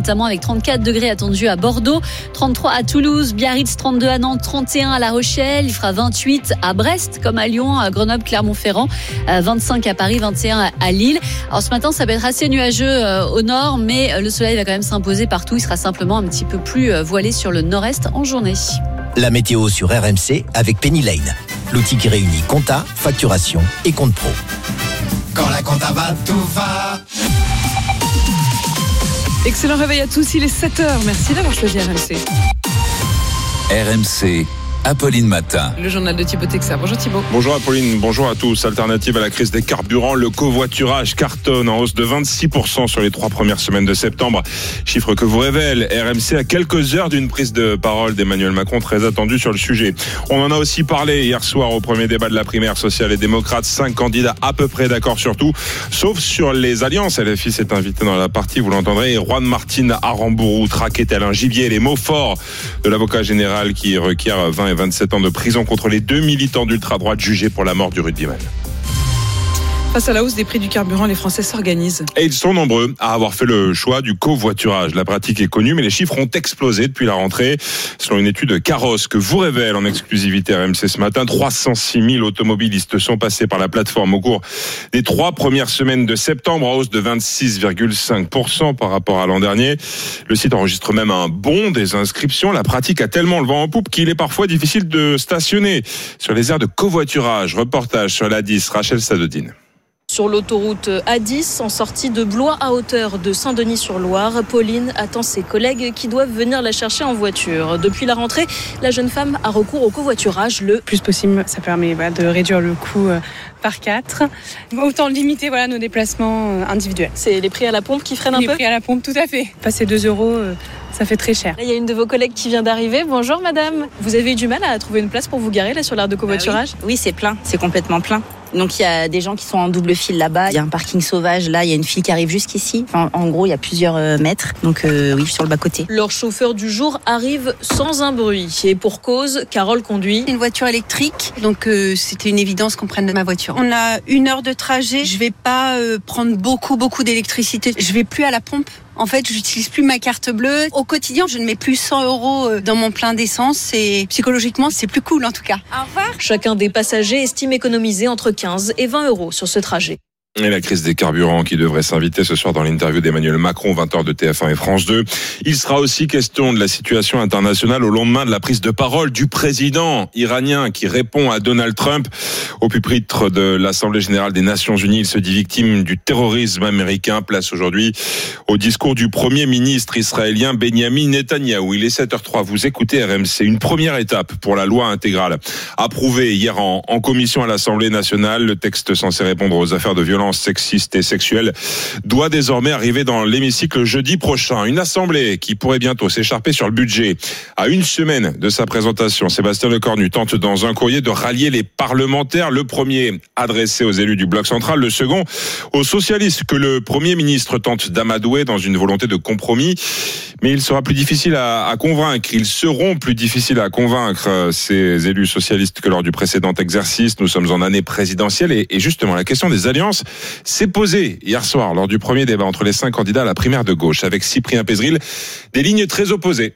notamment avec 34 degrés attendus à Bordeaux, 33 à Toulouse, Biarritz 32 à Nantes, 31 à La Rochelle, il fera 28 à Brest comme à Lyon, à Grenoble, Clermont-Ferrand, 25 à Paris, 21 à Lille. Alors ce matin, ça va être assez nuageux au nord, mais le soleil va quand même s'imposer partout. Il sera simplement un petit peu plus voilé sur le nord-est en journée. La météo sur RMC avec Penny Lane, l'outil qui réunit compta, facturation et compte pro. Quand la compta va, tout va. Excellent réveil à tous, il est 7h. Merci d'avoir choisi RMC. RMC, Apolline Matin. Le journal de Thibaut Texer. Bonjour Thibaut. Bonjour Apolline, bonjour à tous. Alternative à la crise des carburants, le covoiturage cartonne en hausse de 26% sur les 3 premières semaines de septembre. Chiffre que vous révèle RMC à quelques heures d'une prise de parole d'Emmanuel Macron très attendue sur le sujet. On en a aussi parlé hier soir au premier débat de la primaire sociale et démocrate. 5 candidats à peu près d'accord sur tout, sauf sur les alliances. LFI s'est invité dans la partie, vous l'entendrez. Et Juan Martin Arambourou traquait tel un gibier. Les mots forts de l'avocat général qui requiert 20 et 27 ans de prison contre les 2 militants d'ultra-droite jugés pour la mort du rugbyman. Face à la hausse des prix du carburant, les Français s'organisent. Et ils sont nombreux à avoir fait le choix du covoiturage. La pratique est connue, mais les chiffres ont explosé depuis la rentrée. Selon une étude Caros que vous révèle en exclusivité RMC ce matin, 306 000 automobilistes sont passés par la plateforme au cours des 3 premières semaines de septembre, en hausse de 26,5% par rapport à l'an dernier. Le site enregistre même un bond des inscriptions. La pratique a tellement le vent en poupe qu'il est parfois difficile de stationner sur les aires de covoiturage. Reportage sur l'A10, Rachel Sadodine. Sur l'autoroute A10, en sortie de Blois à hauteur de Saint-Denis-sur-Loire, Pauline attend ses collègues qui doivent venir la chercher en voiture. Depuis la rentrée, la jeune femme a recours au covoiturage le plus possible. Ça permet de réduire le coût par 4. Autant limiter nos déplacements individuels. C'est les prix à la pompe qui freinent un peu ? Les prix à la pompe, tout à fait. Passer 2 €, ça fait très cher. Là, il y a une de vos collègues qui vient d'arriver. Bonjour madame. Vous avez eu du mal à trouver une place pour vous garer là sur l'aire de covoiturage ? Oui, c'est plein. C'est complètement plein. Donc il y a des gens qui sont en double file là-bas. Il y a un parking sauvage là. Il y a une file qui arrive jusqu'ici. Enfin, en gros, il y a plusieurs mètres. Donc oui, sur le bas-côté. Leur chauffeur du jour arrive sans un bruit. Et pour cause, Carole conduit une voiture électrique. Donc c'était une évidence qu'on prenne ma voiture. On a 1 heure de trajet. Je vais pas prendre beaucoup d'électricité. Je vais plus à la pompe. En fait, j'utilise plus ma carte bleue. Au quotidien, je ne mets plus 100 € dans mon plein d'essence et psychologiquement, c'est plus cool en tout cas. Au revoir. Chacun des passagers estime économiser entre 15 et 20 € sur ce trajet. Et la crise des carburants qui devrait s'inviter ce soir dans l'interview d'Emmanuel Macron, 20h de TF1 et France 2. Il sera aussi question de la situation internationale au lendemain de la prise de parole du président iranien qui répond à Donald Trump. Au pupitre de l'Assemblée générale des Nations Unies, il se dit victime du terrorisme américain. Place aujourd'hui au discours du Premier ministre israélien Benyamin Netanyahou. Il est 7h03, vous écoutez RMC. Une première étape pour la loi intégrale approuvée hier en commission à l'Assemblée nationale. Le texte censé répondre aux affaires de violence sexistes et sexuelles doit désormais arriver dans l'hémicycle jeudi prochain. Une assemblée qui pourrait bientôt s'écharper sur le budget. À 1 semaine de sa présentation, Sébastien Lecornu tente dans un courrier de rallier les parlementaires. Le premier adressé aux élus du bloc central, le second aux socialistes que le Premier ministre tente d'amadouer dans une volonté de compromis. Mais il sera plus difficile à convaincre. Ils seront plus difficiles à convaincre ces élus socialistes que lors du précédent exercice. Nous sommes en année présidentielle et justement la question des alliances s'est posée hier soir lors du premier débat entre les 5 candidats à la primaire de gauche avec Cyprien Pézeril. Des lignes très opposées.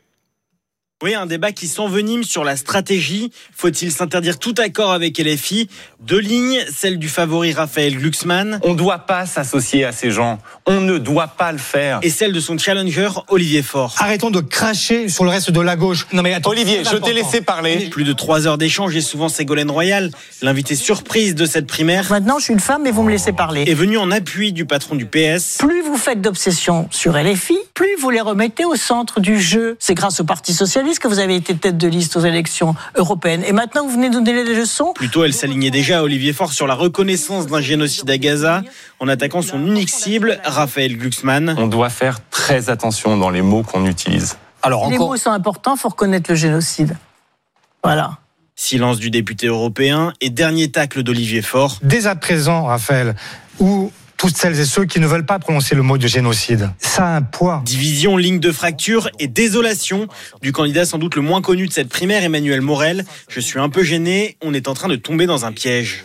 Oui, un débat qui s'envenime sur la stratégie. Faut-il s'interdire tout accord avec LFI ? 2 lignes, celle du favori Raphaël Glucksmann. On ne doit pas s'associer à ces gens. On ne doit pas le faire. Et celle de son challenger, Olivier Faure. Arrêtons de cracher sur le reste de la gauche. Non mais attends, Olivier, je t'ai laissé parler. Plus de 3 heures d'échange et souvent Ségolène Royal, l'invité surprise de cette primaire. Maintenant, je suis une femme et vous me laissez parler. Est venu en appui du patron du PS. Plus vous faites d'obsession sur LFI, plus vous les remettez au centre du jeu. C'est grâce au Parti Socialiste que vous avez été tête de liste aux élections européennes. Et maintenant, vous venez de donner les leçons ? Plutôt, elle s'alignait déjà à Olivier Faure sur la reconnaissance d'un génocide à Gaza en attaquant son unique cible, Raphaël Glucksmann. On doit faire très attention dans les mots qu'on utilise. Alors, les mots sont importants, il faut reconnaître le génocide. Voilà. Silence du député européen et dernier tacle d'Olivier Faure. Dès à présent, Raphaël, où toutes celles et ceux qui ne veulent pas prononcer le mot de génocide. Ça a un poids. Division, ligne de fracture et désolation du candidat sans doute le moins connu de cette primaire, Emmanuel Morel. Je suis un peu gêné, on est en train de tomber dans un piège.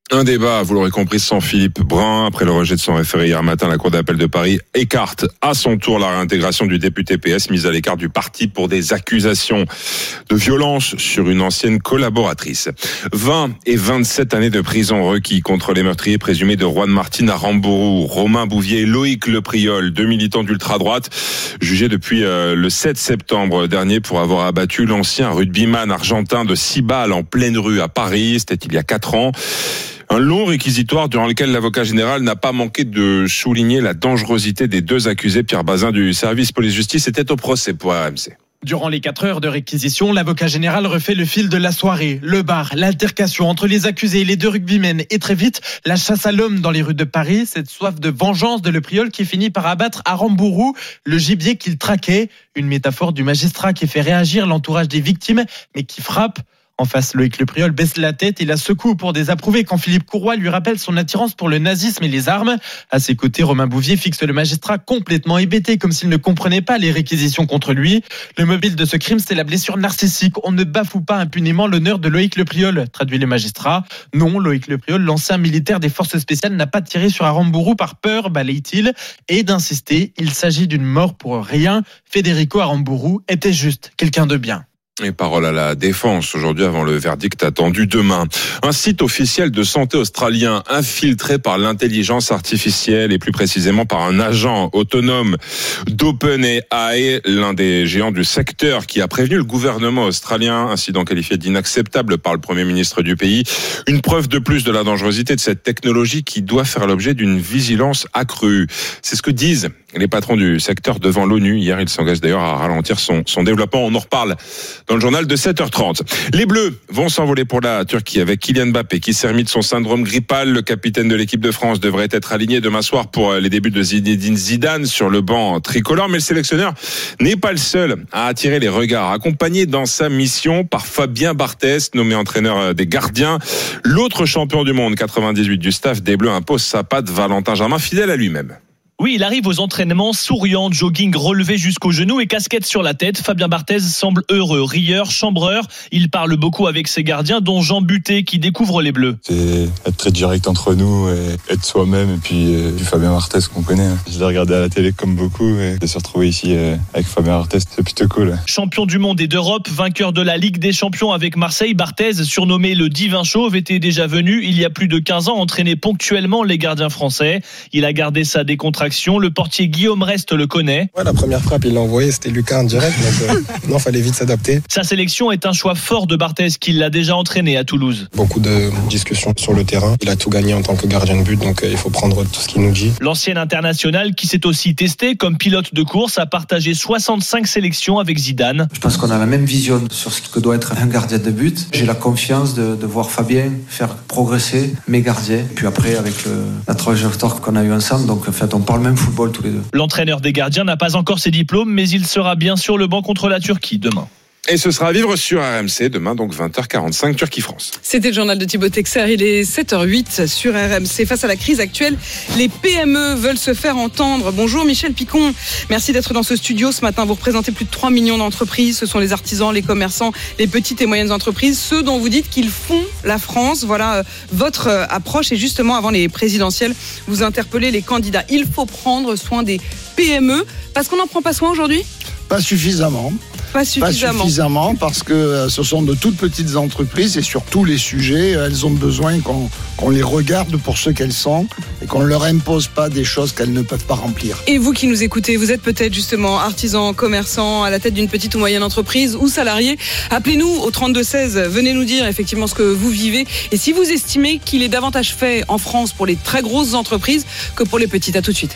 Un débat, vous l'aurez compris, sans Philippe Brun. Après le rejet de son référé hier matin, la Cour d'appel de Paris écarte à son tour la réintégration du député PS, mis à l'écart du parti pour des accusations de violence sur une ancienne collaboratrice. 20 et 27 années de prison requis contre les meurtriers présumés de Juan Martín à Rambourou, Romain Bouvier et Loïc Lepriol, 2 militants d'ultra-droite, jugés depuis le 7 septembre dernier pour avoir abattu l'ancien rugbyman argentin de 6 balles en pleine rue à Paris. C'était il y a 4 ans. Un long réquisitoire durant lequel l'avocat général n'a pas manqué de souligner la dangerosité des 2 accusés. Pierre Bazin du service police-justice était au procès pour RMC. Durant les 4 heures de réquisition, l'avocat général refait le fil de la soirée. Le bar, l'altercation entre les accusés et les 2 rugbymen et très vite, la chasse à l'homme dans les rues de Paris, cette soif de vengeance de Lepriol qui finit par abattre à Rambourou le gibier qu'il traquait. Une métaphore du magistrat qui fait réagir l'entourage des victimes mais qui frappe. En face, Loïc Lepriol baisse la tête et la secoue pour désapprouver quand Philippe Courroy lui rappelle son attirance pour le nazisme et les armes. À ses côtés, Romain Bouvier fixe le magistrat complètement hébété, comme s'il ne comprenait pas les réquisitions contre lui. Le mobile de ce crime, c'est la blessure narcissique. On ne bafoue pas impunément l'honneur de Loïc Lepriol, traduit le magistrat. Non, Loïc Lepriol, l'ancien militaire des forces spéciales, n'a pas tiré sur Arambourou par peur, balaye-t-il, et d'insister, il s'agit d'une mort pour rien. Federico Arambourou était juste quelqu'un de bien. Et parole à la défense aujourd'hui avant le verdict attendu demain. Un site officiel de santé australien infiltré par l'intelligence artificielle et plus précisément par un agent autonome d'OpenAI, l'un des géants du secteur qui a prévenu le gouvernement australien, incident qualifié d'inacceptable par le Premier ministre du pays. Une preuve de plus de la dangerosité de cette technologie qui doit faire l'objet d'une vigilance accrue. C'est ce que disent les patrons du secteur devant l'ONU. Hier, ils s'engagent d'ailleurs à ralentir son développement. On en reparle dans le journal de 7h30. Les Bleus vont s'envoler pour la Turquie avec Kylian Mbappé qui s'est remis de son syndrome grippal. Le capitaine de l'équipe de France devrait être aligné demain soir pour les débuts de Zinedine Zidane sur le banc tricolore. Mais le sélectionneur n'est pas le seul à attirer les regards. Accompagné dans sa mission par Fabien Barthez, nommé entraîneur des gardiens. L'autre champion du monde 98 du staff des Bleus impose sa patte. Valentin Germain, fidèle à lui-même. Oui, il arrive aux entraînements souriant, jogging relevé jusqu'aux genoux et casquette sur la tête. Fabien Barthez semble heureux, rieur, chambreur. Il parle beaucoup avec ses gardiens, dont Jean Butet qui découvre les Bleus. C'est être très direct entre nous et être soi-même. Et puis Fabien Barthez qu'on connaît. Je l'ai regardé à la télé comme beaucoup et de se retrouver ici avec Fabien Barthez, c'est plutôt cool. Champion du monde et d'Europe, vainqueur de la Ligue des Champions avec Marseille, Barthez, surnommé le Divin Chauve, était déjà venu il y a plus de 15 ans entraîner ponctuellement les gardiens français. Il a gardé sa décontraction. Le portier Guillaume Rest le connaît. Ouais, la première frappe, il l'a envoyé, c'était Lucas en direct. Donc, non, fallait vite s'adapter. Sa sélection est un choix fort de Barthez qui l'a déjà entraîné à Toulouse. Beaucoup de discussions sur le terrain. Il a tout gagné en tant que gardien de but, donc il faut prendre tout ce qu'il nous dit. L'ancien international qui s'est aussi testé comme pilote de course a partagé 65 sélections avec Zidane. Je pense qu'on a la même vision sur ce que doit être un gardien de but. J'ai la confiance de voir Fabien faire progresser mes gardiens. Puis après, avec la trajectoire qu'on a eue ensemble, donc en fait, on parle même football tous les deux. L'entraîneur des gardiens n'a pas encore ses diplômes, mais il sera bien sur le banc contre la Turquie demain. Et ce sera à vivre sur RMC demain, donc 20h45, Turquie-France. C'était le journal de Thibaut Texer, il est 7h08 sur RMC. Face à la crise actuelle, les PME veulent se faire entendre. Bonjour Michel Picon, merci d'être dans ce studio ce matin. Vous représentez plus de 3 millions d'entreprises, ce sont les artisans, les commerçants, les petites et moyennes entreprises, ceux dont vous dites qu'ils font la France. Voilà votre approche et justement avant les présidentielles, vous interpellez les candidats. Il faut prendre soin des PME, parce qu'on n'en prend pas soin aujourd'hui ? Pas suffisamment. Pas suffisamment parce que ce sont de toutes petites entreprises et sur tous les sujets, elles ont besoin qu'on les regarde pour ce qu'elles sont et qu'on ne leur impose pas des choses qu'elles ne peuvent pas remplir. Et vous qui nous écoutez, vous êtes peut-être justement artisan, commerçant, à la tête d'une petite ou moyenne entreprise ou salarié. Appelez-nous au 3216, venez nous dire effectivement ce que vous vivez et si vous estimez qu'il est davantage fait en France pour les très grosses entreprises que pour les petites. À tout de suite.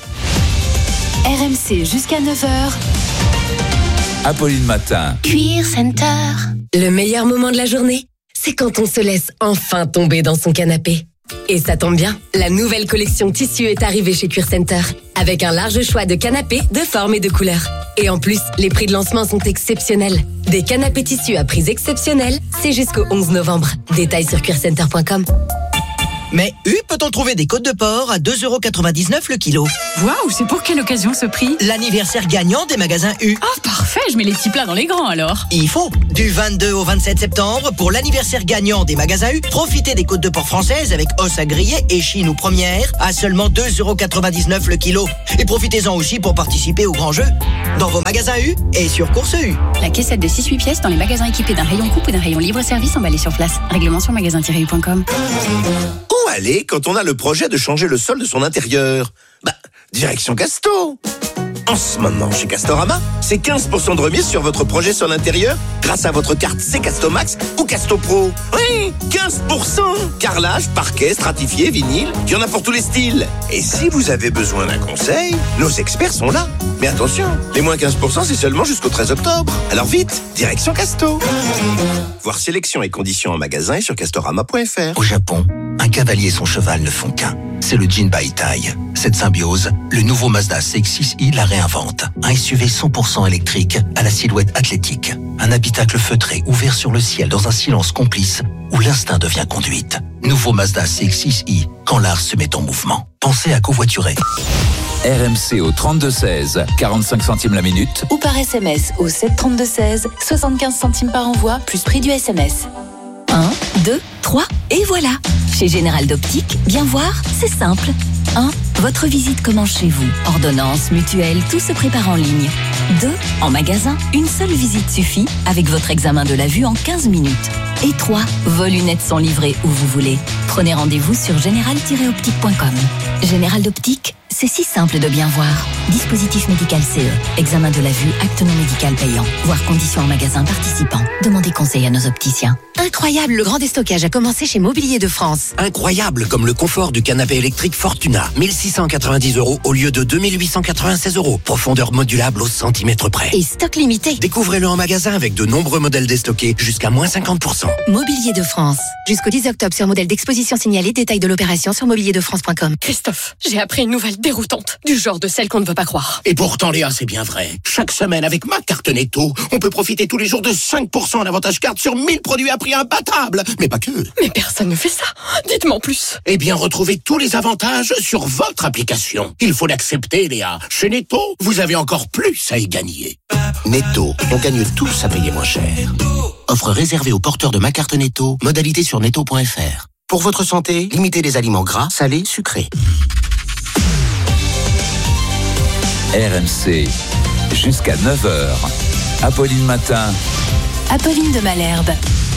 RMC jusqu'à 9h. Apolline Matin. Cuir Center. Le meilleur moment de la journée, c'est quand on se laisse enfin tomber dans son canapé. Et ça tombe bien, la nouvelle collection tissu est arrivée chez Cuir Center. Avec un large choix de canapés, de formes et de couleurs. Et en plus, les prix de lancement sont exceptionnels. Des canapés tissus à prix exceptionnels, c'est jusqu'au 11 novembre. Détails sur cuircenter.com. Mais peut-on trouver des côtes de porc à 2,99€ le kilo? Waouh, c'est pour quelle occasion ce prix? L'anniversaire gagnant des magasins U. Ah, parfait, je mets les petits plats dans les grands alors. Il faut. Du 22 au 27 septembre, pour l'anniversaire gagnant des magasins U, profitez des côtes de porc françaises avec os à griller et chine ou première à seulement 2,99€ le kilo. Et profitez-en aussi pour participer au grand jeu dans vos magasins U et sur Course U. La caissette de 6-8 pièces dans les magasins équipés d'un rayon coupe ou d'un rayon libre-service emballé sur place. Règlement sur magasin-u.com. Où aller quand on a le projet de changer le sol de son intérieur ? Direction Casto. En ce moment, chez Castorama, c'est 15% de remise sur votre projet sol intérieur grâce à votre carte C-Casto Max ou Casto Pro. Oui, 15%. Carrelage, parquet, stratifié, vinyle, il y en a pour tous les styles. Et si vous avez besoin d'un conseil, nos experts sont là. Mais attention, les moins 15%, c'est seulement jusqu'au 13 octobre. Alors vite, direction Casto. Voir sélection et conditions en magasin et sur castorama.fr. Au Japon, un cavalier et son cheval ne font qu'un. C'est le Jinbaitai. Cette symbiose, le nouveau Mazda CX-6i la réinvente. Un SUV 100% électrique à la silhouette athlétique. Un habitacle feutré ouvert sur le ciel dans un silence complice où l'instinct devient conduite. Nouveau Mazda CX-6i, quand l'art se met en mouvement. Pensez à covoiturer. RMC au 32-16, 45 centimes la minute. Ou par SMS au 732-16, 75 centimes par envoi, plus prix du SMS. 1, 2, 3, et voilà. Chez Général d'Optique, bien voir, c'est simple. 1. Votre visite commence chez vous. Ordonnance, mutuelle, tout se prépare en ligne. 2. En magasin, une seule visite suffit avec votre examen de la vue en 15 minutes. Et 3. Vos lunettes sont livrées où vous voulez. Prenez rendez-vous sur général-optique.com. Général d'Optique, c'est si simple de bien voir. Dispositif médical CE. Examen de la vue, acte non médical payant. Voir conditions en magasin participant. Demandez conseil à nos opticiens. Incroyable, le grand déstockage a commencé chez Mobilier de France. Incroyable comme le confort du canapé électrique Fortuna. 1690€ au lieu de 2896€. Profondeur modulable au centimètre près. Et stock limité. Découvrez-le en magasin avec de nombreux modèles déstockés jusqu'à moins 50%. Mobilier de France. Jusqu'au 10 octobre sur modèle d'exposition signalé. Détail de l'opération sur mobilierdefrance.com. Christophe, j'ai appris une nouvelle déroutante. Du genre de celle qu'on ne veut pas croire. Et pourtant, Léa, c'est bien vrai. Chaque semaine, avec ma carte Netto, on peut profiter tous les jours de 5% en avantage carte sur 1000 produits à prix imbattable. Mais pas que. Mais personne ne fait ça. Dites-moi en plus. Eh bien, retrouvez tous les avantages sur votre application. Il faut l'accepter, Léa. Chez Netto, vous avez encore plus à y gagner. Netto, on gagne tous à payer moins cher. Offre réservée aux porteurs de ma carte Netto. Modalité sur netto.fr. Pour votre santé, limitez les aliments gras, salés, sucrés. RMC, jusqu'à 9h. Apolline Matin. Apolline de Malherbe.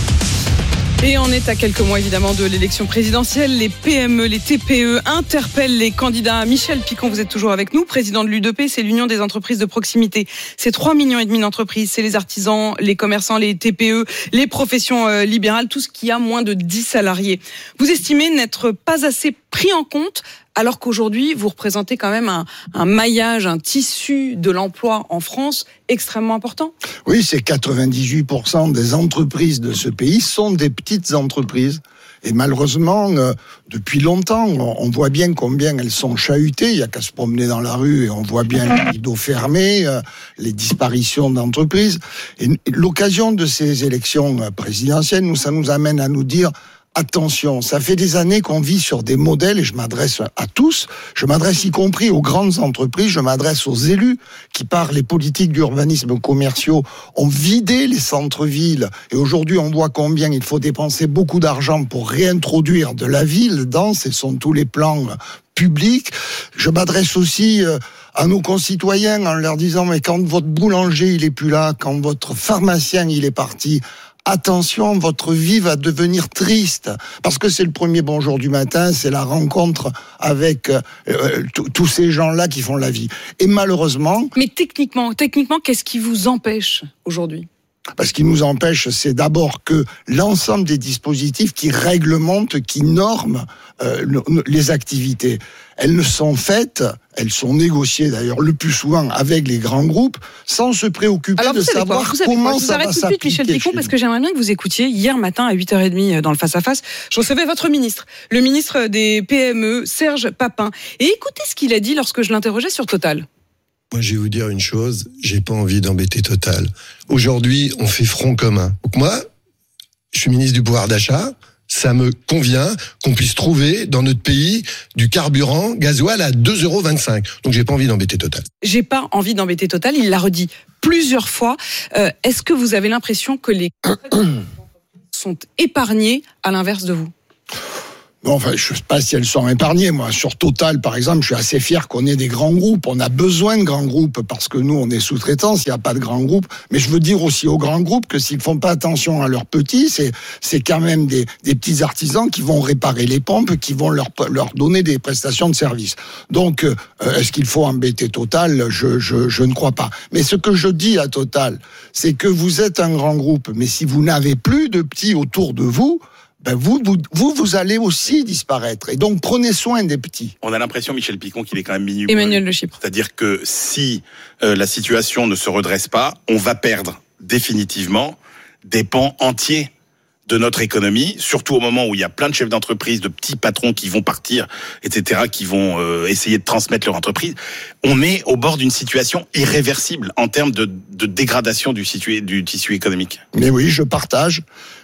Et on est à quelques mois évidemment de l'élection présidentielle. Les PME, les TPE interpellent les candidats. Michel Picon, vous êtes toujours avec nous, président de l'U2P, c'est l'Union des entreprises de proximité. C'est 3,5 millions d'entreprises, c'est les artisans, les commerçants, les TPE, les professions libérales, tout ce qui a moins de 10 salariés. Vous estimez n'être pas assez pris en compte alors qu'aujourd'hui, vous représentez quand même un maillage, un tissu de l'emploi en France extrêmement important. Oui, c'est 98% des entreprises de ce pays sont des petites entreprises. Et malheureusement, depuis longtemps, on voit bien combien elles sont chahutées. Il n'y a qu'à se promener dans la rue et on voit bien les rideaux fermés, les disparitions d'entreprises. Et l'occasion de ces élections présidentielles, ça nous amène à nous dire... Attention, ça fait des années qu'on vit sur des modèles, et je m'adresse à tous, je m'adresse y compris aux grandes entreprises, je m'adresse aux élus qui, par les politiques d'urbanisme commerciaux, ont vidé les centres-villes. Et aujourd'hui, on voit combien il faut dépenser beaucoup d'argent pour réintroduire de la ville dans, ce sont tous les plans publics. Je m'adresse aussi à nos concitoyens en leur disant, mais quand votre boulanger il est plus là, quand votre pharmacien il est parti, attention, votre vie va devenir triste. Parce que c'est le premier bonjour du matin, c'est la rencontre avec tous ces gens-là qui font la vie. Et malheureusement... Mais techniquement, qu'est-ce qui vous empêche aujourd'hui ? Ce qui nous empêche, c'est d'abord que l'ensemble des dispositifs qui réglementent, qui norment les activités, elles ne sont faites, elles sont négociées d'ailleurs le plus souvent avec les grands groupes, sans se préoccuper de savoir comment ça va s'appliquer. Je vous arrête tout de suite, Michel Picon, parce que j'aimerais bien que vous écoutiez hier matin à 8h30 dans le face-à-face. Je recevais votre ministre, le ministre des PME, Serge Papin. Et écoutez ce qu'il a dit lorsque je l'interrogeais sur Total. Moi, je vais vous dire une chose, j'ai pas envie d'embêter Total. Aujourd'hui, on fait front commun. Donc moi, je suis ministre du pouvoir d'achat, ça me convient qu'on puisse trouver dans notre pays du carburant gasoil à 2,25 €. Donc j'ai pas envie d'embêter Total. J'ai pas envie d'embêter Total, il l'a redit plusieurs fois. Est-ce que vous avez l'impression que les sont épargnés à l'inverse de vous ? Non, enfin, je ne sais pas si elles sont épargnées. Moi, sur Total, par exemple, je suis assez fier qu'on ait des grands groupes. On a besoin de grands groupes parce que nous, on est sous-traitants s'il n'y a pas de grands groupes. Mais je veux dire aussi aux grands groupes que s'ils font pas attention à leurs petits, c'est quand même des petits artisans qui vont réparer les pompes, qui vont leur donner des prestations de service. Donc, est-ce qu'il faut embêter Total ? Je ne crois pas. Mais ce que je dis à Total, c'est que vous êtes un grand groupe, mais si vous n'avez plus de petits autour de vous, ben vous allez aussi disparaître. Et donc, prenez soin des petits. On a l'impression, Michel Picon, qu'il est quand même minuscule. Emmanuel Le Chypre. C'est-à-dire que si la situation ne se redresse pas, on va perdre définitivement des pans entiers de notre économie, surtout au moment où il y a plein de chefs d'entreprise, de petits patrons qui vont partir, etc., qui vont essayer de transmettre leur entreprise. On est au bord d'une situation irréversible en termes de dégradation du tissu économique. Mais oui, je partage,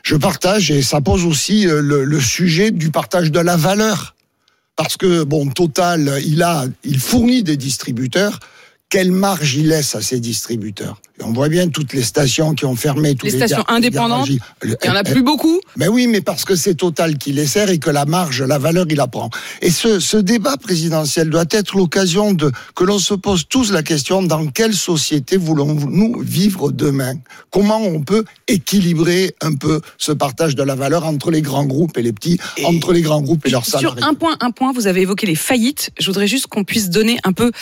et ça pose aussi le sujet du partage de la valeur. Parce que, bon, Total, il fournit des distributeurs. Quelle marge il laisse à ces distributeurs ? Et on voit bien toutes les stations qui ont fermé. Les stations indépendantes, il n'y en a plus beaucoup. Mais oui, mais parce que c'est Total qui les sert et que la marge, la valeur, il la prend. Et ce débat présidentiel doit être l'occasion que l'on se pose tous la question, dans quelle société voulons-nous vivre demain ? Comment on peut équilibrer un peu ce partage de la valeur entre les grands groupes et les petits, entre les grands groupes et leurs salariés ? Sur un point, vous avez évoqué les faillites. Je voudrais juste qu'on puisse donner un peu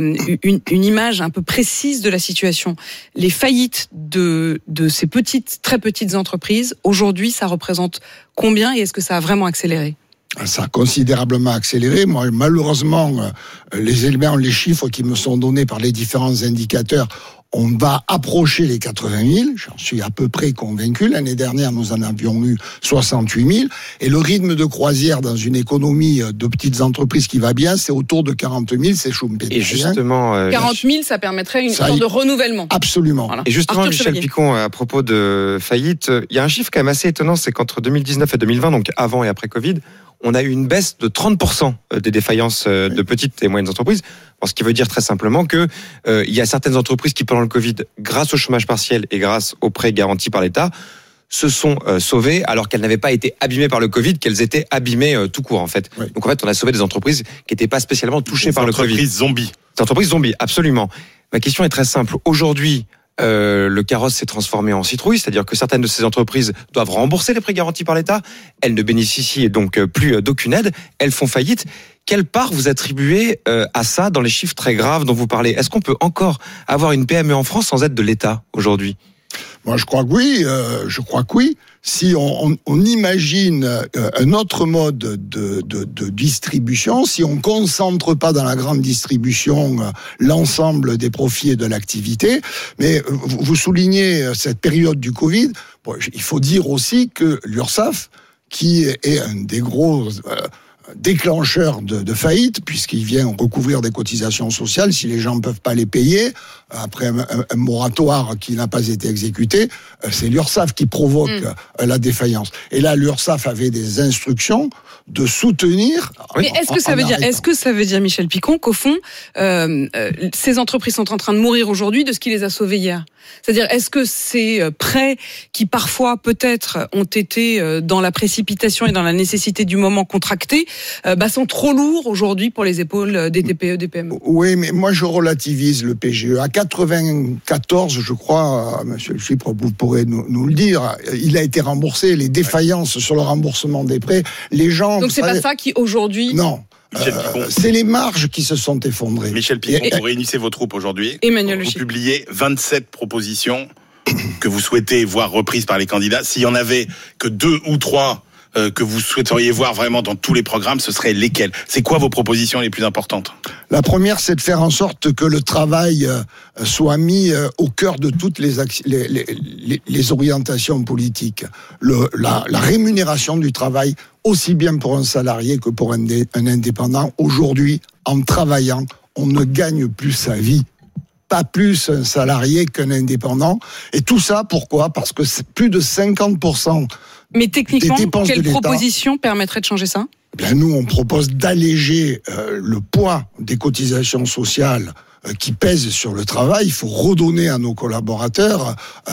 une image un peu précise de la situation. Les faillites de ces très petites entreprises, aujourd'hui, ça représente combien et est-ce que ça a vraiment accéléré ? Ça a considérablement accéléré. Moi, malheureusement, les chiffres qui me sont donnés par les différents indicateurs, on va approcher les 80 000, j'en suis à peu près convaincu. L'année dernière, nous en avions eu 68 000. Et le rythme de croisière dans une économie de petites entreprises qui va bien, c'est autour de 40 000, c'est Schumpeter. Et justement... 40 000, ça permettrait une sorte de renouvellement. Absolument. Voilà. Et justement, Arthur Michel Picon, à propos de faillite, il y a un chiffre quand même assez étonnant, c'est qu'entre 2019 et 2020, donc avant et après Covid, on a eu une baisse de 30% des défaillances de petites et moyennes entreprises. Ce qui veut dire très simplement que il y a certaines entreprises qui, pendant le Covid, grâce au chômage partiel et grâce aux prêts garantis par l'État, se sont sauvées alors qu'elles n'avaient pas été abîmées par le Covid, qu'elles étaient abîmées tout court en fait. Oui. Donc en fait, on a sauvé des entreprises qui n'étaient pas spécialement touchées par le Covid. Des entreprises zombies. Des entreprises zombies, absolument. Ma question est très simple. Aujourd'hui, le carrosse s'est transformé en citrouille, c'est-à-dire que certaines de ces entreprises doivent rembourser les prêts garantis par l'État, elles ne bénéficient donc plus d'aucune aide, elles font faillite. Quelle part vous attribuez à ça dans les chiffres très graves dont vous parlez ? Est-ce qu'on peut encore avoir une PME en France sans aide de l'État aujourd'hui ? Moi, je crois que oui. Si on imagine un autre mode de distribution, si on concentre pas dans la grande distribution l'ensemble des profits et de l'activité, mais vous soulignez cette période du Covid, bon, il faut dire aussi que l'URSSAF, qui est un des gros déclencheur de faillite, puisqu'il vient recouvrir des cotisations sociales. Si les gens ne peuvent pas les payer, après un moratoire qui n'a pas été exécuté, c'est l'URSSAF qui provoque la défaillance. Et là, l'URSSAF avait des instructions de soutenir. Mais est-ce que ça veut dire, Michel Picon, qu'au fond, ces entreprises sont en train de mourir aujourd'hui de ce qui les a sauvées hier ? C'est-à-dire, est-ce que ces prêts qui parfois peut-être ont été dans la précipitation et dans la nécessité du moment contractés, sont trop lourds aujourd'hui pour les épaules des TPE, des PME ? Oui, mais moi je relativise le PGE. À 94, je crois, monsieur le Chypre, vous pourrez nous le dire, il a été remboursé. Les défaillances sur le remboursement des prêts, les gens... Donc c'est pas ça qui aujourd'hui... Non. C'est les marges qui se sont effondrées. Michel Picon, vous réunissez vos troupes aujourd'hui. Emmanuel Le Vous Chypre. publiez 27 propositions que vous souhaitez voir reprises par les candidats. S'il y en avait que 2 ou 3 que vous souhaiteriez voir vraiment dans tous les programmes, ce seraient lesquelles ? C'est quoi vos propositions les plus importantes ? La première, c'est de faire en sorte que le travail soit mis au cœur de toutes les orientations politiques. La rémunération du travail, aussi bien pour un salarié que pour un indépendant. Aujourd'hui, en travaillant, on ne gagne plus sa vie. Pas plus un salarié qu'un indépendant. Et tout ça, pourquoi ? Parce que c'est plus de 50%. Mais techniquement, quelle proposition permettrait de changer ça ? Nous, on propose d'alléger le poids des cotisations sociales qui pèse sur le travail. Il faut redonner à nos collaborateurs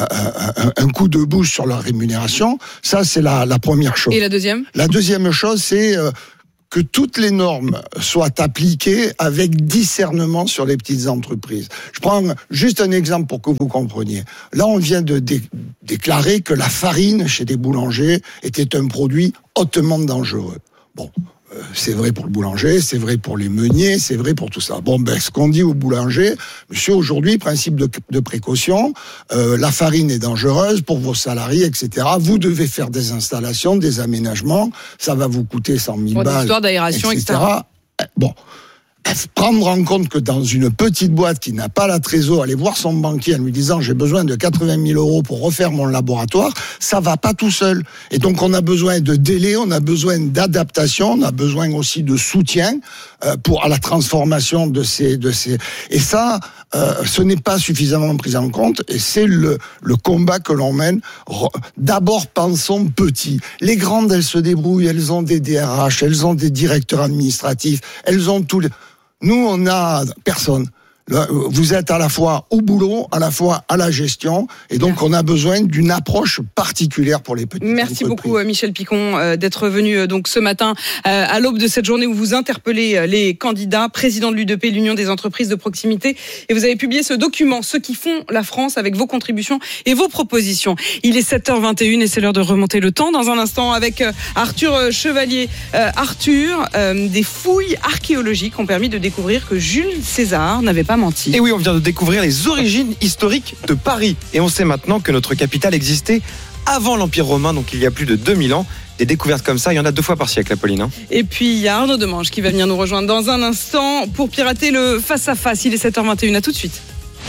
un coup de boost sur leur rémunération. Ça, c'est la première chose. Et la deuxième ? La deuxième chose, c'est que toutes les normes soient appliquées avec discernement sur les petites entreprises. Je prends juste un exemple pour que vous compreniez. Là, on vient de déclarer que la farine chez des boulangers était un produit hautement dangereux. Bon, c'est vrai pour le boulanger, c'est vrai pour les meuniers, c'est vrai pour tout ça. Bon, ce qu'on dit au boulanger, monsieur, aujourd'hui, principe de précaution, la farine est dangereuse pour vos salariés, etc. Vous devez faire des installations, des aménagements, ça va vous coûter 100 000 balles, d'histoire d'aération, etc. Bon, prendre en compte que dans une petite boîte qui n'a pas la trésor, aller voir son banquier en lui disant j'ai besoin de 80 000 euros pour refaire mon laboratoire, ça va pas tout seul. Et donc on a besoin de délai, on a besoin d'adaptation, on a besoin aussi de soutien à la transformation de ces. Et ça, ce n'est pas suffisamment pris en compte. Et c'est le combat que l'on mène. D'abord, pensons petit. Les grandes, elles se débrouillent, elles ont des DRH, elles ont des directeurs administratifs, elles ont tous les. Nous, on a personne. Là, vous êtes à la fois au boulot, à la fois à la gestion, et donc on a besoin d'une approche particulière pour les petites entreprises. Merci beaucoup Michel Picon d'être venu donc ce matin à l'aube de cette journée où vous interpellez les candidats, président de l'UDP, l'Union des entreprises de proximité, et vous avez publié ce document, ceux qui font la France, avec vos contributions et vos propositions. Il est 7h21 et c'est l'heure de remonter le temps dans un instant avec Arthur Chevalier. Arthur, des fouilles archéologiques ont permis de découvrir que Jules César n'avait pas menti. Et oui, on vient de découvrir les origines historiques de Paris. Et on sait maintenant que notre capitale existait avant l'Empire romain, donc il y a plus de 2000 ans. Des découvertes comme ça, il y en a 2 fois par siècle, Apolline. Et puis il y a Arnaud Demange qui va venir nous rejoindre dans un instant pour pirater le face-à-face. Il est 7h21, à tout de suite.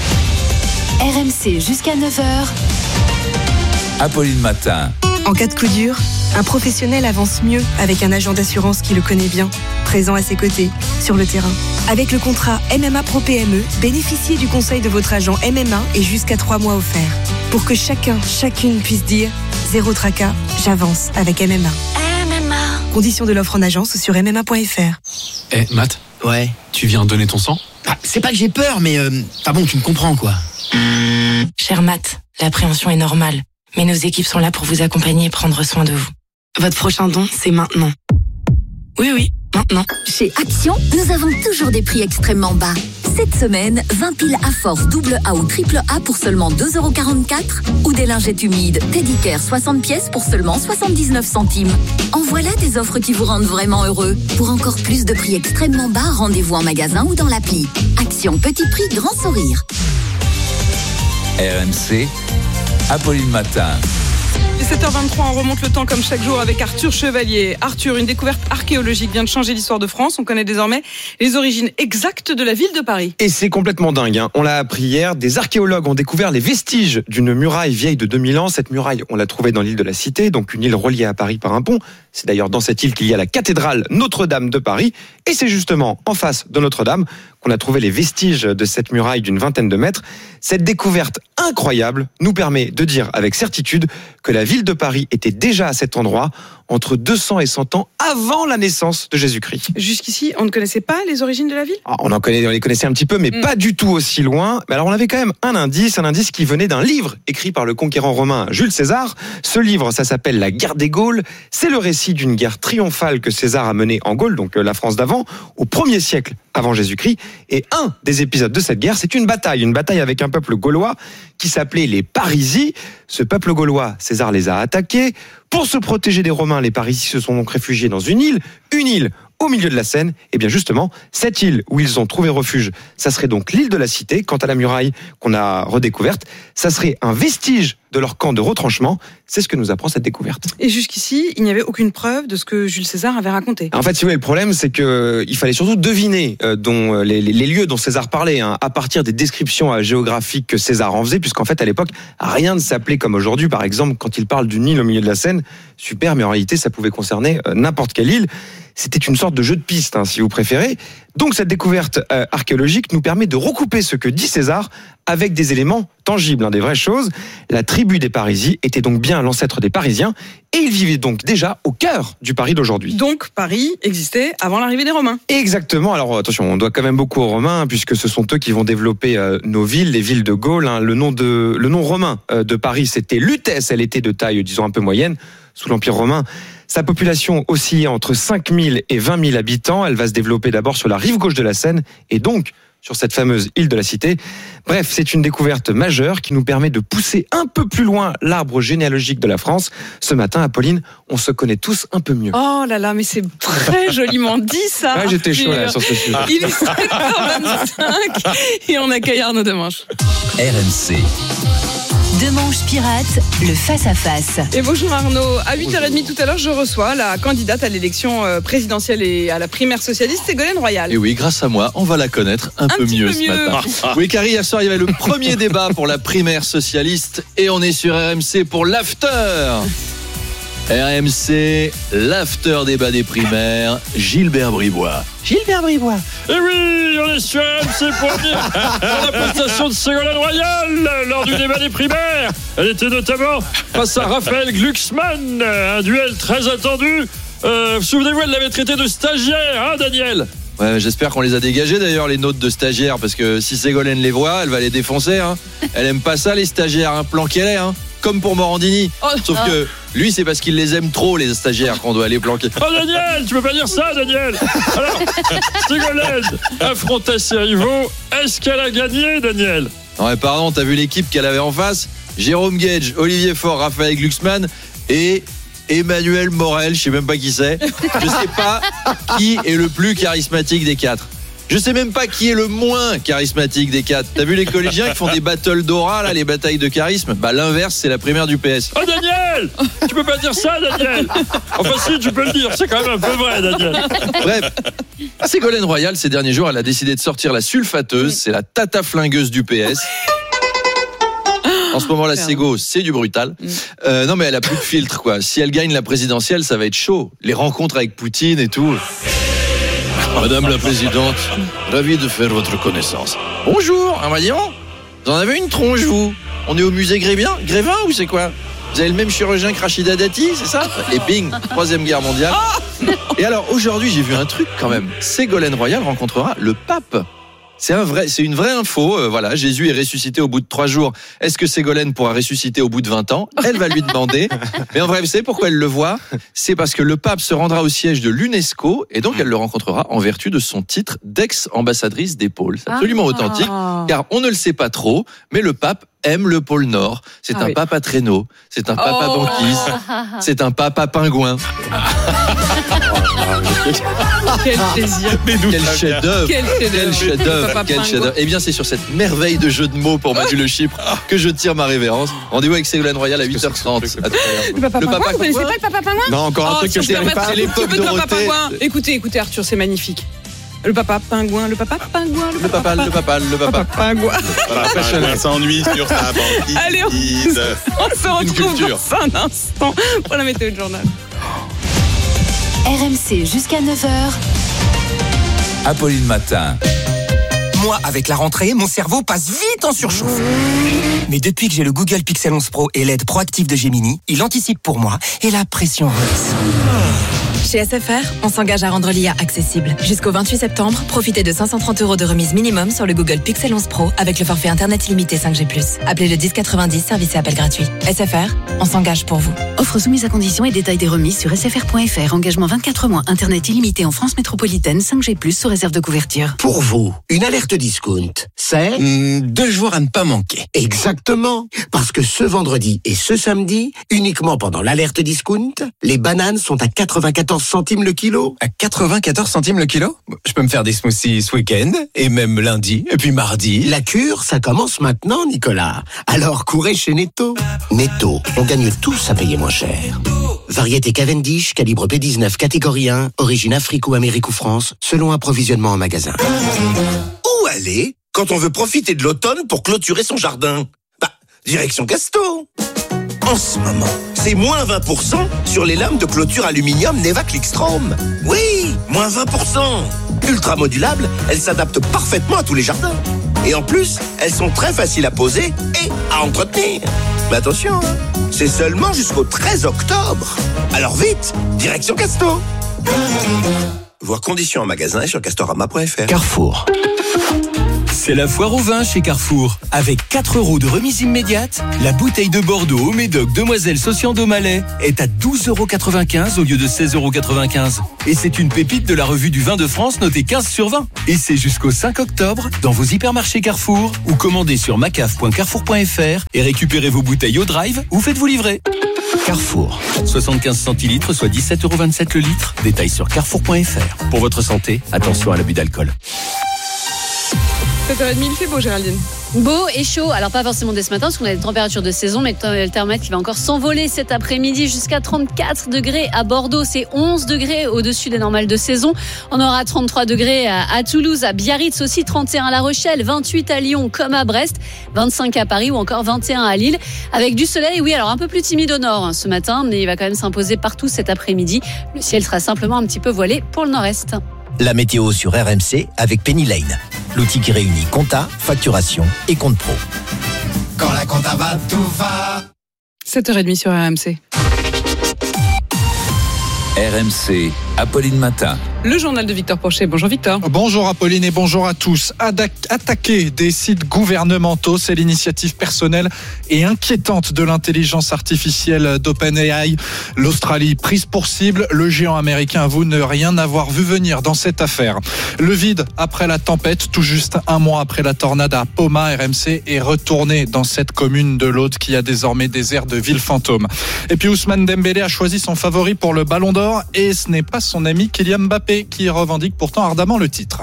RMC jusqu'à 9h. Apolline Matin. En cas de coup dur, un professionnel avance mieux avec un agent d'assurance qui le connaît bien, présent à ses côtés, sur le terrain. Avec le contrat MMA Pro PME, bénéficiez du conseil de votre agent MMA et jusqu'à 3 mois offerts. Pour que chacune puisse dire « Zéro tracas, j'avance avec MMA ». Conditions de l'offre en agence sur MMA.fr. Matt. Ouais. Tu viens donner ton sang ? C'est pas que j'ai peur, mais tu me comprends, quoi. Cher Matt, l'appréhension est normale. Mais nos équipes sont là pour vous accompagner et prendre soin de vous. Votre prochain don, c'est maintenant. Oui, maintenant. Chez Action, nous avons toujours des prix extrêmement bas. Cette semaine, 20 piles à force double A ou triple A pour seulement 2,44 € ou des lingettes humides Teddy Care 60 pièces pour seulement 79 centimes. En voilà des offres qui vous rendent vraiment heureux. Pour encore plus de prix extrêmement bas, rendez-vous en magasin ou dans l'appli. Action, petit prix, grand sourire. RMC, Apolline Matin. 7h23, on remonte le temps comme chaque jour avec Arthur Chevalier. Arthur, une découverte archéologique vient de changer l'histoire de France. On connaît désormais les origines exactes de la ville de Paris. Et c'est complètement dingue, hein. On l'a appris hier. Des archéologues ont découvert les vestiges d'une muraille vieille de 2000 ans. Cette muraille, on l'a trouvée dans l'île de la Cité, donc une île reliée à Paris par un pont. C'est d'ailleurs dans cette île qu'il y a la cathédrale Notre-Dame de Paris. Et c'est justement en face de Notre-Dame qu'on a trouvé les vestiges de cette muraille d'une vingtaine de mètres. Cette découverte incroyable nous permet de dire avec certitude que la ville de Paris était déjà à cet endroit entre 200 et 100 ans avant la naissance de Jésus-Christ. Jusqu'ici, on ne connaissait pas les origines de la ville ? On les connaissait un petit peu, mais pas du tout aussi loin. Mais alors on avait quand même un indice qui venait d'un livre écrit par le conquérant romain Jules César. Ce livre, ça s'appelle La guerre des Gaules. C'est le récit d'une guerre triomphale que César a menée en Gaule, donc la France d'avant, au 1er siècle avant Jésus-Christ. Et un des épisodes de cette guerre, c'est une bataille avec un peuple gaulois qui s'appelait les Parisis. Ce peuple gaulois, César les a attaqués. Pour se protéger des Romains, les Parisis se sont donc réfugiés dans une île au milieu de la Seine. Et bien justement, cette île où ils ont trouvé refuge, ça serait donc l'île de la Cité. Quant à la muraille qu'on a redécouverte, ça serait un vestige de leur camp de retranchement. C'est ce que nous apprend cette découverte. Et jusqu'ici, il n'y avait aucune preuve de ce que Jules César avait raconté. En fait, si vous voulez, le problème, c'est qu'il fallait surtout deviner les lieux dont César parlait, à partir des descriptions géographiques que César en faisait, puisqu'en fait, à l'époque, rien ne s'appelait comme aujourd'hui. Par exemple, quand il parle d'une île au milieu de la Seine, super, mais en réalité, ça pouvait concerner n'importe quelle île. C'était une sorte de jeu de piste, si vous préférez. Donc cette découverte archéologique nous permet de recouper ce que dit César avec des éléments tangibles, des vraies choses. La tribu des Parisis était donc bien l'ancêtre des Parisiens et ils vivaient donc déjà au cœur du Paris d'aujourd'hui. Donc Paris existait avant l'arrivée des Romains. Exactement. Alors attention, on doit quand même beaucoup aux Romains puisque ce sont eux qui vont développer nos villes, les villes de Gaulle. Le nom romain de Paris, c'était Lutèce. Elle était de taille, disons, un peu moyenne sous l'Empire romain. Sa population oscillait entre 5 000 et 20 000 habitants. Elle va se développer d'abord sur la rive gauche de la Seine et donc sur cette fameuse île de la Cité. Bref, c'est une découverte majeure qui nous permet de pousser un peu plus loin l'arbre généalogique de la France. Ce matin, Apolline, on se connaît tous un peu mieux. Oh là là, mais c'est très joliment dit ça. Ouais, j'étais chaud là sur ce sujet. Il est 7h25 et on accueille Arnaud Demanche. RMC. Demanche pirate, le face-à-face. Et bonjour Arnaud, à 8h30 tout à l'heure, je reçois la candidate à l'élection présidentielle et à la primaire socialiste, Ségolène Royal. Et oui, grâce à moi, on va la connaître un peu mieux ce matin. Oui, Carrie, hier soir, il y avait le premier débat pour la primaire socialiste et on est sur RMC pour l'after. RMC, l'after débat des primaires, Gilbert Bribois. Gilbert Bribois. Et oui, on est sur RMC pour venir pour la prestation de Ségolène Royal lors du débat des primaires. Elle était notamment face à Raphaël Glucksmann, un duel très attendu. Souvenez-vous, elle l'avait traité de stagiaire, Daniel? Ouais, j'espère qu'on les a dégagés d'ailleurs, les notes de stagiaires, parce que si Ségolène les voit, elle va les défoncer. Elle aime pas ça, les stagiaires, planquez les. Comme pour Morandini. Sauf que lui, c'est parce qu'il les aime trop, les stagiaires, qu'on doit les planquer. Oh Daniel, tu peux pas dire ça, Daniel. Alors, Ségolène affrontait ses rivaux. Est-ce qu'elle a gagné, Daniel? Non mais pardon, t'as vu l'équipe qu'elle avait en face? Jérôme Gage, Olivier Faure, Raphaël Glucksmann et Emmanuel Morel, je sais même pas qui c'est. Je sais pas qui est le plus charismatique des quatre. Je sais même pas qui est le moins charismatique des quatre. T'as vu les collégiens qui font des battles d'aura, là, les batailles de charisme? L'inverse, c'est la primaire du PS. Oh Daniel, tu peux pas dire ça, Daniel. Enfin si, tu peux le dire, c'est quand même un peu vrai, Daniel. Bref, Ségolène Royal, ces derniers jours, elle a décidé de sortir la sulfateuse, c'est la tata flingueuse du PS. En ce moment, la Ségo, c'est du brutal. Non, mais elle a plus de filtre, quoi. Si elle gagne la présidentielle, ça va être chaud. Les rencontres avec Poutine et tout. Madame la Présidente, ravi de faire votre connaissance. Bonjour, voyons. Vous en avez une tronche, vous? On est au musée Grévin ou c'est quoi? Vous avez le même chirurgien que Rachida Dati, c'est ça? Et bing, 3e guerre mondiale. Et alors, aujourd'hui, j'ai vu un truc quand même. Ségolène Royal rencontrera le pape. C'est une vraie info. Voilà, Jésus est ressuscité au bout de 3 jours. Est-ce que Ségolène pourra ressusciter au bout de 20 ans? Elle va lui demander. Mais en vrai, vous savez pourquoi elle le voit? C'est parce que le pape se rendra au siège de l'UNESCO et donc elle le rencontrera en vertu de son titre d'ex-ambassadrice des pôles. C'est absolument authentique, car on ne le sait pas trop, mais le pape aime le pôle Nord. C'est un pape à traîneau, c'est un pape à banquise, c'est un pape à pingouin. Quel plaisir. Quel chef-d'œuvre. Quel chef-d'œuvre. Eh bien, c'est sur cette merveille de jeu de mots pour Manu Le Chypre que je tire ma révérence. Rendez-vous avec Ségolène Royal à 8h30. Le papa pingouin, vous connaissez pas le papa pingouin? Non, encore un truc que je connais pas. C'est l'époque Dorothée. Écoutez Arthur, c'est magnifique. Le papa pingouin, le papa pingouin, le papa pingouin. Elle s'ennuie sur sa banquise. Allez, on se retrouve dans un instant pour la météo de journal. RMC jusqu'à 9h. Apolline Matin. Moi, avec la rentrée, mon cerveau passe vite en surchauffe. Mais depuis que j'ai le Google Pixel 11 Pro et l'aide proactive de Gemini, il anticipe pour moi et la pression redescend. Chez SFR, on s'engage à rendre l'IA accessible. Jusqu'au 28 septembre, profitez de 530 € de remise minimum sur le Google Pixel 11 Pro avec le forfait Internet illimité 5G+. Appelez le 1090, service et appel gratuit. SFR, on s'engage pour vous. Offre soumise à conditions et détails des remises sur sfr.fr. Engagement 24 mois. Internet illimité en France métropolitaine 5G+, sous réserve de couverture. Pour vous, une alerte discount, c'est 2 jours à ne pas manquer. Exactement. Parce que ce vendredi et ce samedi, uniquement pendant l'alerte discount, les bananes sont à 94 centimes le kilo. À 94 centimes le kilo? Je peux me faire des smoothies ce week-end, et même lundi, et puis mardi. La cure, ça commence maintenant, Nicolas. Alors courez chez Netto. Netto, on gagne tous à payer moins cher. Variété Cavendish, calibre P19, catégorie 1, origine Afrique ou Amérique ou France, selon approvisionnement en magasin. Où aller quand on veut profiter de l'automne pour clôturer son jardin? Direction Casto. En ce moment, c'est moins 20% sur les lames de clôture aluminium Neva Clickstrom. Oui, moins 20%. Ultra modulables, elles s'adaptent parfaitement à tous les jardins. Et en plus, elles sont très faciles à poser et à entretenir. Mais attention, c'est seulement jusqu'au 13 octobre. Alors vite, direction Casto. Voir conditions en magasin et sur castorama.fr. Carrefour. C'est la foire au vin chez Carrefour. Avec 4 € de remise immédiate, la bouteille de Bordeaux au Médoc Demoiselle Sociando Malais est à 12,95 € au lieu de 16,95 €. Et c'est une pépite de la revue du vin de France notée 15 sur 20. Et c'est jusqu'au 5 octobre dans vos hypermarchés Carrefour ou commandez sur macaf.carrefour.fr et récupérez vos bouteilles au drive ou faites-vous livrer. Carrefour. 75 centilitres, soit 17,27 € le litre. Détails sur carrefour.fr. Pour votre santé, attention à l'abus d'alcool. 7h30, il fait beau, Géraldine. Beau et chaud, alors pas forcément dès ce matin parce qu'on a des températures de saison, mais le thermomètre qui va encore s'envoler cet après-midi jusqu'à 34 degrés à Bordeaux, c'est 11 degrés au-dessus des normales de saison. On aura 33 degrés à Toulouse, à Biarritz aussi, 31 à La Rochelle, 28 à Lyon comme à Brest, 25 à Paris ou encore 21 à Lille, avec du soleil, oui, alors un peu plus timide au nord ce matin, mais il va quand même s'imposer partout cet après-midi. Le ciel sera simplement un petit peu voilé pour le nord-est. La météo sur RMC avec Penny Lane, l'outil qui réunit compta, facturation et compte pro. Quand la compta va, tout va. 7h30 sur RMC. RMC, Apolline Matin. Le journal de Victor Porcher. Bonjour Victor. Bonjour Apolline et bonjour à tous. Attaquer des sites gouvernementaux, c'est l'initiative personnelle et inquiétante de l'intelligence artificielle d'OpenAI. L'Australie prise pour cible, le géant américain avoue ne rien avoir vu venir dans cette affaire. Le vide après la tempête, tout juste un mois après la tornade à Poma, RMC est retourné dans cette commune de l'Aude qui a désormais des airs de ville fantôme. Et puis Ousmane Dembélé a choisi son favori pour le Ballon d'Or et ce n'est pas son ami Kylian Mbappé qui revendique pourtant ardemment le titre.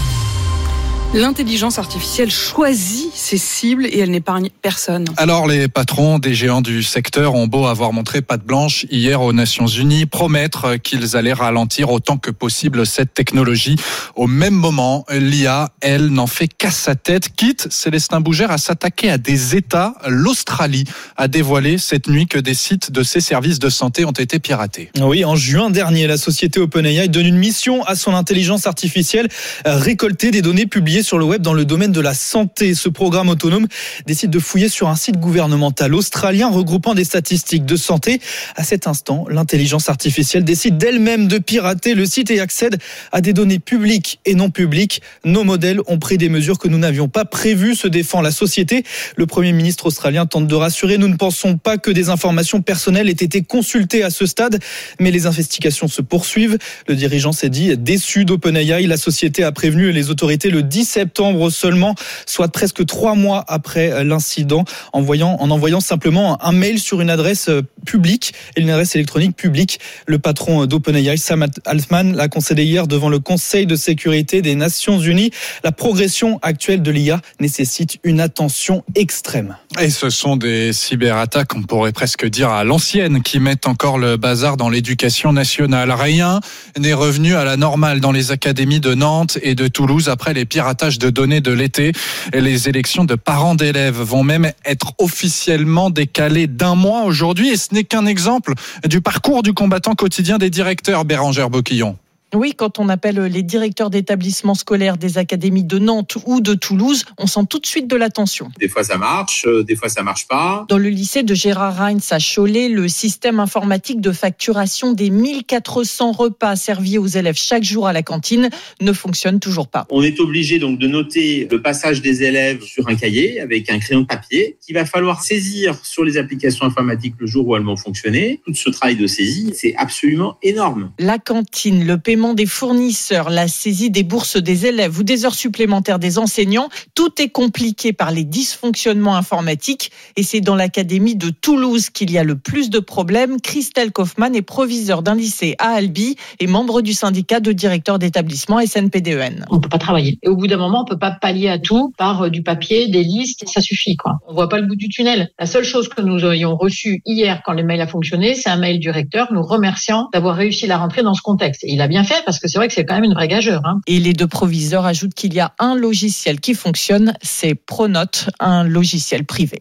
L'intelligence artificielle choisit ses cibles et elle n'épargne personne. Alors les patrons des géants du secteur ont beau avoir montré patte blanche hier aux Nations Unies, promettre qu'ils allaient ralentir autant que possible cette technologie. Au même moment, l'IA, elle, n'en fait qu'à sa tête, quitte Célestin Bougère à s'attaquer à des États. L'Australie a dévoilé cette nuit que des sites de ses services de santé ont été piratés. Oui, en juin dernier, la société OpenAI donne une mission à son intelligence artificielle, récolter des données publiées sur le web dans le domaine de la santé. Ce programme autonome décide de fouiller sur un site gouvernemental australien regroupant des statistiques de santé. À cet instant, l'intelligence artificielle décide d'elle-même de pirater le site et accède à des données publiques et non publiques. Nos modèles ont pris des mesures que nous n'avions pas prévues, se défend la société. Le Premier ministre australien tente de rassurer. Nous ne pensons pas que des informations personnelles aient été consultées à ce stade, mais les investigations se poursuivent. Le dirigeant s'est dit déçu d'OpenAI. La société a prévenu les autorités le 10 septembre seulement, soit presque 3 mois après l'incident, en envoyant simplement un mail sur une adresse publique et une adresse électronique publique. Le patron d'OpenAI, Sam Altman, l'a concédé hier devant le Conseil de sécurité des Nations Unies. La progression actuelle de l'IA nécessite une attention extrême. Et ce sont des cyberattaques, on pourrait presque dire à l'ancienne, qui mettent encore le bazar dans l'éducation nationale. Rien n'est revenu à la normale dans les académies de Nantes et de Toulouse après les piratages de données de l'été. Les élections de parents d'élèves vont même être officiellement décalées d'1 mois aujourd'hui et ce n'est qu'un exemple du parcours du combattant quotidien des directeurs, Bérangère Boquillon. Oui, quand on appelle les directeurs d'établissements scolaires des académies de Nantes ou de Toulouse, on sent tout de suite de la tension. Des fois ça marche, des fois ça marche pas. Dans le lycée de Gérard Heinz à Cholet, le système informatique de facturation des 1400 repas servis aux élèves chaque jour à la cantine ne fonctionne toujours pas. On est obligé donc de noter le passage des élèves sur un cahier avec un crayon de papier qu'il va falloir saisir sur les applications informatiques le jour où elles vont fonctionner. Tout ce travail de saisie, c'est absolument énorme. La cantine, le paiement des fournisseurs, la saisie des bourses des élèves ou des heures supplémentaires des enseignants, tout est compliqué par les dysfonctionnements informatiques et c'est dans l'académie de Toulouse qu'il y a le plus de problèmes. Christelle Kaufmann est proviseure d'un lycée à Albi et membre du syndicat de directeurs d'établissement SNPDEN. On ne peut pas travailler. Et au bout d'un moment, on ne peut pas pallier à tout par du papier, des listes, ça suffit, quoi. On ne voit pas le bout du tunnel. La seule chose que nous ayons reçue hier quand le mail a fonctionné, c'est un mail du recteur nous remerciant d'avoir réussi la rentrée dans ce contexte. Et il a bien fait parce que c'est vrai que c'est quand même une vraie gageure. Et les deux proviseurs ajoutent qu'il y a un logiciel qui fonctionne, c'est Pronote, un logiciel privé.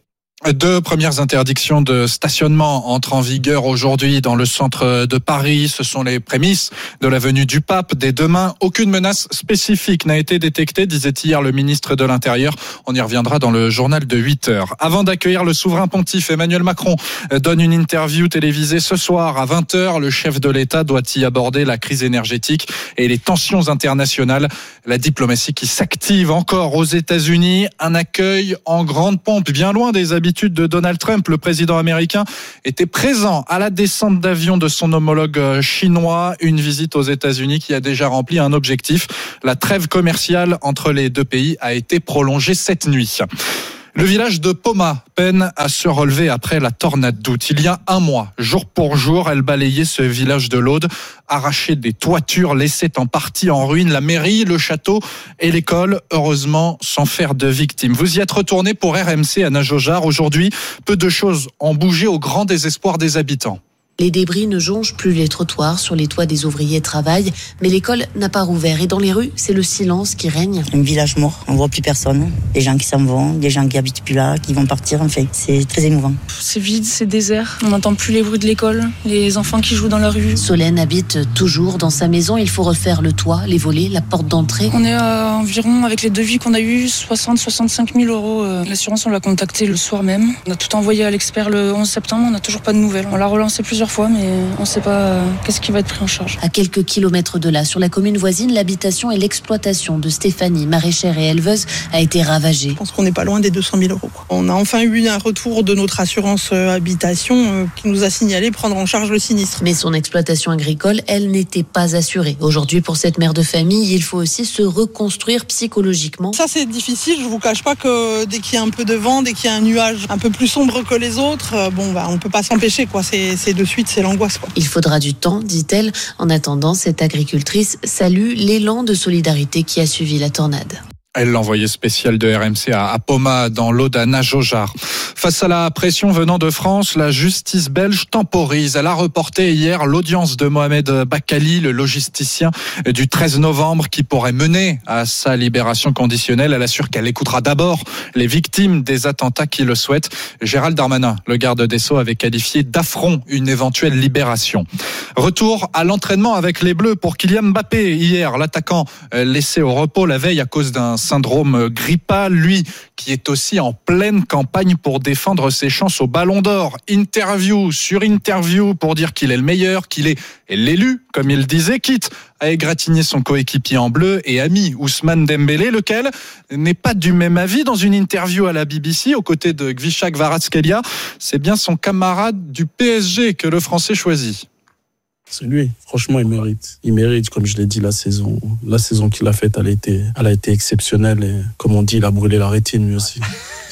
2 premières interdictions de stationnement entrent en vigueur aujourd'hui dans le centre de Paris. Ce sont les prémices de la venue du pape dès demain. Aucune menace spécifique n'a été détectée, disait hier le ministre de l'Intérieur. On y reviendra dans le journal de 8h. Avant d'accueillir le souverain pontife, Emmanuel Macron donne une interview télévisée ce soir à 20h. Le chef de l'État doit y aborder la crise énergétique et les tensions internationales. La diplomatie qui s'active encore aux États-Unis. Un accueil en grande pompe, bien loin des habitudes de Donald Trump. Le président américain était présent à la descente d'avion de son homologue chinois. Une visite aux États-Unis qui a déjà rempli un objectif. La trêve commerciale entre les deux pays a été prolongée cette nuit. Le village de Poma peine à se relever après la tornade d'août. Il y a un mois, jour pour jour, elle balayait ce village de l'Aude, arrachait des toitures, laissait en partie en ruine la mairie, le château et l'école, heureusement sans faire de victimes. Vous y êtes retourné pour RMC à Najojar. Aujourd'hui, peu de choses ont bougé au grand désespoir des habitants. Les débris ne jonchent plus les trottoirs, sur les toits des ouvriers travaillent, mais l'école n'a pas rouvert. Et dans les rues, c'est le silence qui règne. Un village mort, on voit plus personne. Des gens qui s'en vont, des gens qui habitent plus là, qui vont partir, enfin, c'est très émouvant. C'est vide, c'est désert. On n'entend plus les bruits de l'école, les enfants qui jouent dans la rue. Solène habite toujours dans sa maison. Il faut refaire le toit, les volets, la porte d'entrée. On est à environ, avec les devis qu'on a eu, 60-65 000 euros. L'assurance, on l'a contacté le soir même. On a tout envoyé à l'expert le 11 septembre, on n'a toujours pas de nouvelles. On l'a relancé plusieurs fois, mais on ne sait pas qu'est-ce qui va être pris en charge. À quelques kilomètres de là, sur la commune voisine, l'habitation et l'exploitation de Stéphanie, maraîchère et éleveuse, a été ravagée. Je pense qu'on n'est pas loin des 200 000 euros. On a enfin eu un retour de notre assurance habitation qui nous a signalé prendre en charge le sinistre. Mais son exploitation agricole, elle, n'était pas assurée. Aujourd'hui, pour cette mère de famille, il faut aussi se reconstruire psychologiquement. Ça, c'est difficile. Je ne vous cache pas que dès qu'il y a un peu de vent, dès qu'il y a un nuage un peu plus sombre que les autres, on ne peut pas s'empêcher. C'est de suite, c'est l'angoisse. Il faudra du temps, dit-elle. En attendant, cette agricultrice salue l'élan de solidarité qui a suivi la tornade. Elle, l'envoyé spécial de RMC à Poma, dans l'Aude à Najojar. Face à la pression venant de France, la justice belge temporise. Elle a reporté hier l'audience de Mohamed Bakali, le logisticien du 13 novembre, qui pourrait mener à sa libération conditionnelle. Elle assure qu'elle écoutera d'abord les victimes des attentats qui le souhaitent. Gérald Darmanin, le garde des Sceaux, avait qualifié d'affront une éventuelle libération. Retour à l'entraînement avec les Bleus pour Kylian Mbappé. Hier, l'attaquant laissé au repos la veille à cause d'un syndrome grippal, lui qui est aussi en pleine campagne pour défendre ses chances au Ballon d'Or. Interview sur interview pour dire qu'il est le meilleur, qu'il est l'élu, comme il disait, quitte à égratigner son coéquipier en bleu et ami Ousmane Dembélé, lequel n'est pas du même avis. Dans une interview à la BBC, aux côtés de Gvishak Kvaratskhelia, c'est bien son camarade du PSG que le Français choisit. C'est lui, franchement, il mérite. Il mérite, comme je l'ai dit, la saison qu'il a faite, elle a été exceptionnelle. Et comme on dit, il a brûlé la rétine, lui aussi.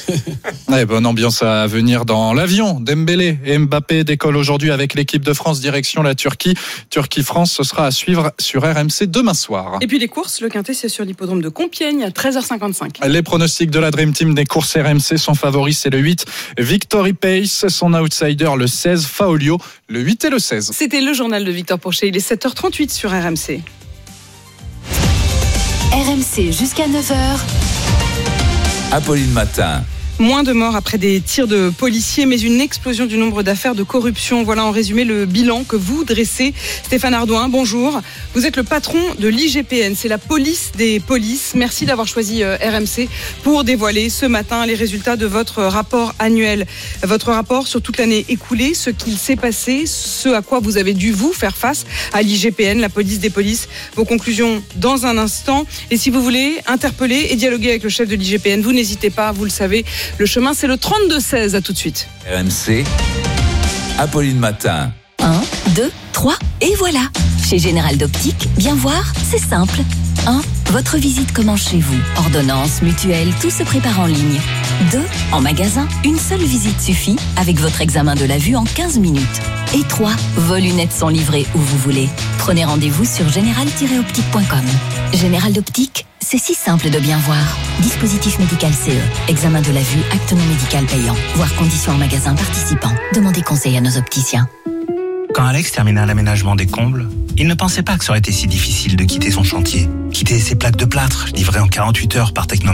Ouais, bonne ambiance à venir dans l'avion. Dembélé et Mbappé décollent aujourd'hui avec l'équipe de France direction la Turquie. Turquie-France, ce sera à suivre sur RMC demain soir. Et puis les courses, le Quintet, c'est sur l'hippodrome de Compiègne à 13h55. Les pronostics de la Dream Team des courses RMC sont favoris. C'est le 8, Victory Pace, son outsider le 16, Faolio, le 8 et le 16. C'était le journal de Victor Pochet. Il est 7h38 sur RMC. RMC jusqu'à 9h. Apolline Matin. Moins de morts après des tirs de policiers, mais une explosion du nombre d'affaires de corruption. Voilà en résumé le bilan que vous dressez. Stéphane Ardouin, bonjour. Vous êtes le patron de l'IGPN, c'est la police des polices. Merci d'avoir choisi RMC pour dévoiler ce matin les résultats de votre rapport annuel. Votre rapport sur toute l'année écoulée, ce qu'il s'est passé, ce à quoi vous avez dû vous faire face à l'IGPN, la police des polices. Vos conclusions dans un instant. Et si vous voulez interpeller et dialoguer avec le chef de l'IGPN, vous n'hésitez pas, vous le savez. Le chemin, c'est le 32-16. À tout de suite. RMC, Apolline Matin. 1, 2, 3, et voilà. Chez Général d'Optique, bien voir, c'est simple. 1. Votre visite commence chez vous. Ordonnance, mutuelle, tout se prépare en ligne. 2. En magasin, une seule visite suffit avec votre examen de la vue en 15 minutes. Et 3. Vos lunettes sont livrées où vous voulez. Prenez rendez-vous sur général-optique.com. Général d'Optique, c'est si simple de bien voir. Dispositif médical CE. Examen de la vue, acte non médical payant. Voir conditions en magasin participant. Demandez conseil à nos opticiens. Quand Alex terminait l'aménagement des combles, il ne pensait pas que ça aurait été si difficile de quitter son chantier, quitter ses plaques de plâtre livrées en 48 heures par Technomat.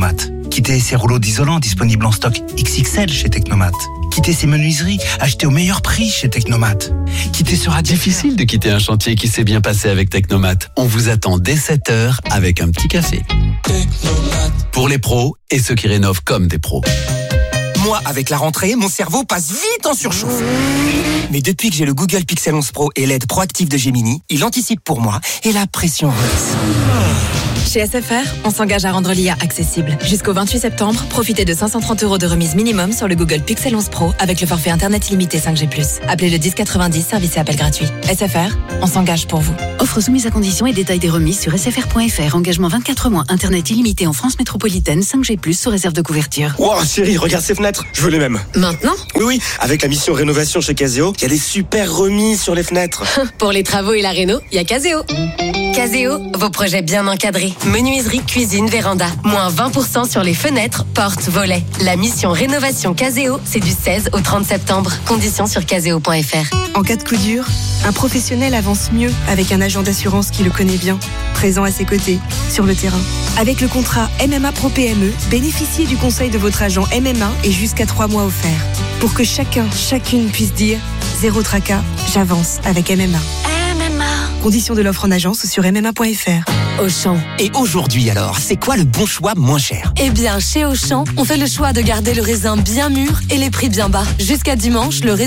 Quittez ces rouleaux d'isolant disponibles en stock XXL chez Technomat. Quittez ces menuiseries achetées au meilleur prix chez Technomat. Quittez ce radiateur. Difficile de quitter un chantier qui s'est bien passé avec Technomat. On vous attend dès 7h avec un petit café. Pour les pros et ceux qui rénovent comme des pros. Moi, avec la rentrée, mon cerveau passe vite en surchauffe. Mais depuis que j'ai le Google Pixel 11 Pro et l'aide proactive de Gemini, il anticipe pour moi et la pression redescend. Chez SFR, on s'engage à rendre l'IA accessible. Jusqu'au 28 septembre, profitez de 530 € de remise minimum sur le Google Pixel 11 Pro avec le forfait Internet illimité 5G+. Appelez le 1090, service et appel gratuit. SFR, on s'engage pour vous. Offre soumise à conditions et détails des remises sur sfr.fr. Engagement 24 mois, Internet illimité en France métropolitaine, 5G+, sous réserve de couverture. Wow, chérie, regarde ces fenêtres, je veux les mêmes. Maintenant ? Oui, avec la mission rénovation chez Caseo, il y a des super remises sur les fenêtres. Pour les travaux et la réno, il y a Caseo. Caseo, vos projets bien encadrés. Menuiserie, cuisine, véranda. Moins 20% sur les fenêtres, portes, volets. La mission rénovation Caseo, c'est du 16 au 30 septembre. Conditions sur caseo.fr. En cas de coup dur, un professionnel avance mieux avec un agent d'assurance qui le connaît bien, présent à ses côtés, sur le terrain. Avec le contrat MMA Pro PME, bénéficiez du conseil de votre agent MMA et jusqu'à 3 mois offerts. Pour que chacune puisse dire « Zéro tracas, j'avance avec MMA ». Conditions de l'offre en agence sur MMA.fr. Auchan. Et aujourd'hui alors, c'est quoi le bon choix moins cher ? Eh bien, chez Auchan, on fait le choix de garder le raisin bien mûr et les prix bien bas. Jusqu'à dimanche, le raisin